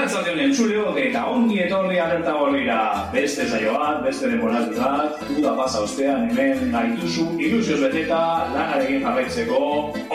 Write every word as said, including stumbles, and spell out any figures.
Arratsaldeon entzuleo eta ongi etorri alerta gorrira. Beste saio bat, beste denboraldi bat, uda pasa ostean hemen gaituzu ilusioz beteta lanarekin jarraitzeko